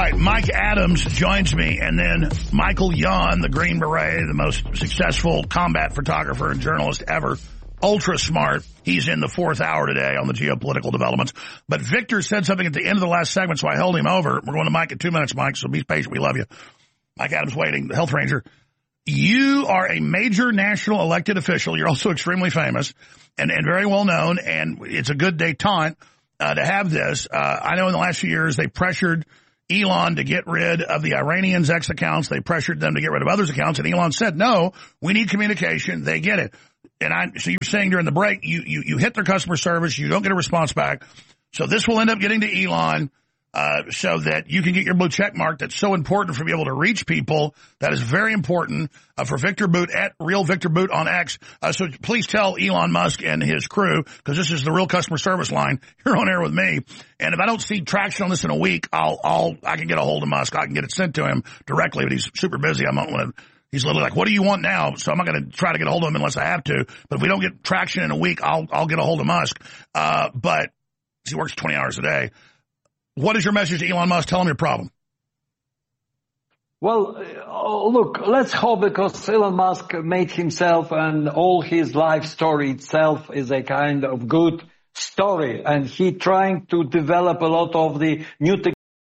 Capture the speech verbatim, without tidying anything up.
right, Mike Adams joins me, and then Michael Yon, the Green Beret, the most successful combat photographer and journalist ever, ultra smart. He's in the fourth hour today on the geopolitical developments. But Victor said something at the end of the last segment, so I held him over. We're going to Mike in two minutes, Mike, so be patient. We love you. Mike Adams waiting, the health ranger. You are a major national elected official. You're also extremely famous and, and very well known, and it's a good detente uh, to have this. Uh, I know in the last few years they pressured Elon to get rid of the Iranians' X accounts. They pressured them to get rid of others' accounts, and Elon said, no, we need communication. They get it. And I, so you were saying during the break, you, you, you hit their customer service, you don't get a response back. So this will end up getting to Elon, uh, so that you can get your blue check mark. That's so important for being able to reach people. That is very important, uh, for Victor Boot at Real Victor Boot on X. Uh, so please tell Elon Musk and his crew, because this is the real customer service line. You're on air with me. And if I don't see traction on this in a week, I'll, I'll, I can get a hold of Musk. I can get it sent to him directly, but he's super busy. I'm not going to, he's literally like, what do you want now? So I'm not going to try to get a hold of him unless I have to. But if we don't get traction in a week, I'll, I'll get a hold of Musk. Uh, but he works twenty hours a day. What is your message to Elon Musk? Tell him your problem. Well, uh, look, let's hope, because Elon Musk made himself, and all his life story itself is a kind of good story. And he trying to develop a lot of the new technology.